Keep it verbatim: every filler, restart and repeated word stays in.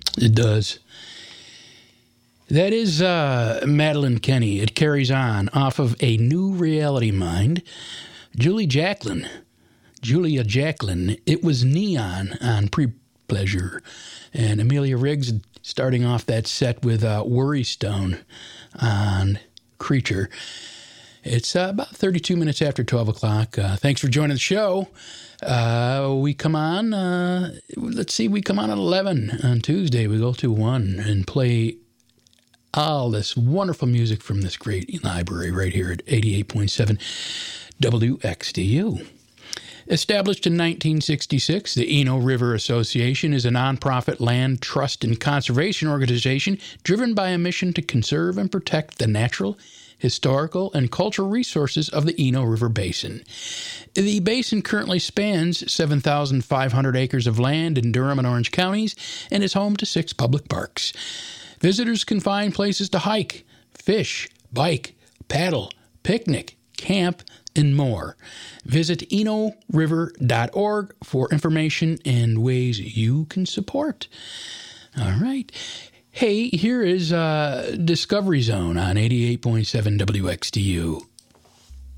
It does. That is uh, Madeline Kenny. It carries on off of A New Reality Mind. Julie Jacklin. Julia Jacklin. It was Neon on Pre-Pleasure. And Amelia Riggs starting off that set with uh, Worry Stone on Creature. It's uh, about thirty-two minutes after twelve o'clock. Uh, thanks for joining the show. Uh, we come on, uh, let's see, we come on at eleven on Tuesday. We go to one and play all this wonderful music from this great library right here at eighty-eight point seven W X D U. Established in nineteen sixty-six, the Eno River Association is a nonprofit land trust and conservation organization driven by a mission to conserve and protect the natural, historical, and cultural resources of the Eno River Basin. The basin currently spans seven thousand five hundred acres of land in Durham and Orange counties and is home to six public parks. Visitors can find places to hike, fish, bike, paddle, picnic, camp, and more. Visit eno river dot org for information and ways you can support. All right. Hey, here is uh, Discovery Zone on eighty-eight point seven W X D U.